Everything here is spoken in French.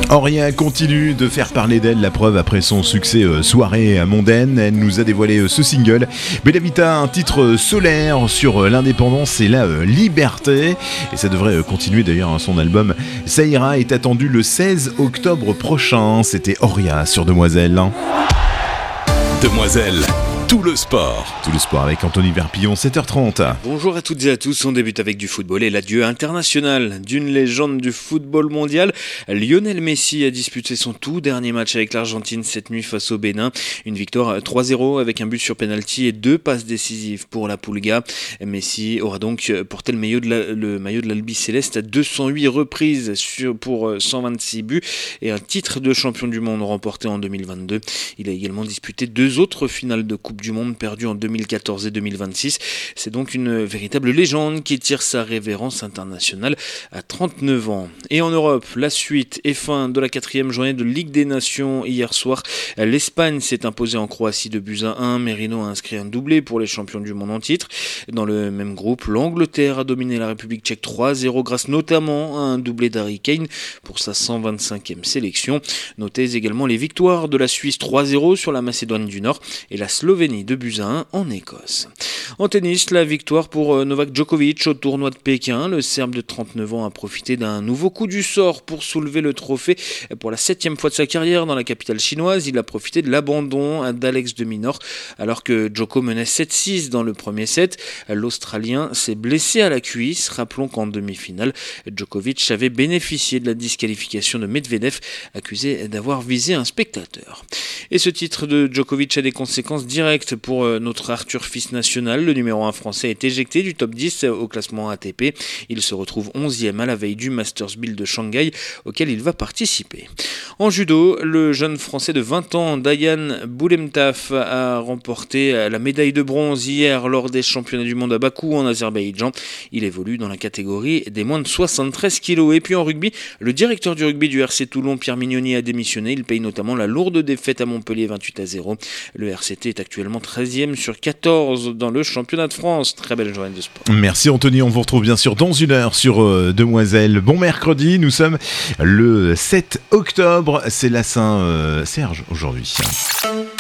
Auria continue de faire parler d'elle, la preuve après son succès soirée mondaine. Elle nous a dévoilé ce single. Bella Vita, un titre solaire sur l'indépendance et la liberté. Et ça devrait continuer d'ailleurs, son album Ça ira est attendu le 16 octobre prochain. C'était Auria sur Demoiselle. Demoiselle, tout le sport. Tout le sport avec Anthony Verpillon, 7h30. Bonjour à toutes et à tous, on débute avec du football et l'adieu international d'une légende du football mondial. Lionel Messi a disputé son tout dernier match avec l'Argentine cette nuit face au Bénin. Une victoire 3-0 avec un but sur penalty et 2 passes décisives pour la Pulga. Messi aura donc porté le maillot de l'Albi Céleste à 208 reprises pour 126 buts et un titre de champion du monde remporté en 2022. Il a également disputé 2 autres finales de Coupe du Monde perdues en 2014 et 2026. C'est donc une véritable légende qui tire sa révérence internationale à 39 ans. Et en Europe, la suite et fin de la 4e journée de Ligue des Nations hier soir. L'Espagne s'est imposée en Croatie de buts à 1. Merino a inscrit un doublé pour les champions du monde en titre. Dans le même groupe, l'Angleterre a dominé la République tchèque 3-0 grâce notamment à un doublé d'Harry Kane pour sa 125e sélection. Notez également les victoires de la Suisse 3-0 sur la Macédoine du Nord et la Slovénie de buts à 1 en Écosse. En tennis, la victoire pour Novak Djokovic au tournoi de Pékin. Le Serbe de 39 ans a profité d'un nouveau coup du sort pour soulever le trophée pour la 7e fois de sa carrière dans la capitale chinoise. Il a profité de l'abandon d'Alex de Minaur alors que Djoko menait 7-6 dans le premier set. L'Australien s'est blessé à la cuisse. Rappelons qu'en demi-finale, Djokovic avait bénéficié de la disqualification de Medvedev, accusé d'avoir visé un spectateur. Et ce titre de Djokovic a des conséquences directes pour notre Arthur Fils national. Le numéro 1 français est éjecté du top 10 au classement ATP. Il se retrouve 11e à la veille du Masters 1000 de Shanghai auquel il va participer. En judo, le jeune français de 20 ans, Dayan Boulemtaf, a remporté la médaille de bronze hier lors des championnats du monde à Bakou en Azerbaïdjan. Il évolue dans la catégorie des moins de 73 kg. Et puis en rugby, le directeur du rugby du RC Toulon, Pierre Mignoni, a démissionné. Il paye notamment la lourde défaite à Montpellier 28-0. Le RCT est actuellement 13e sur 14 dans le championnat de France. Très belle journée de sport. Merci Anthony, on vous retrouve bien sûr dans une heure sur Demoiselle. Bon mercredi, nous sommes le 7 octobre, c'est la Saint-Serge aujourd'hui.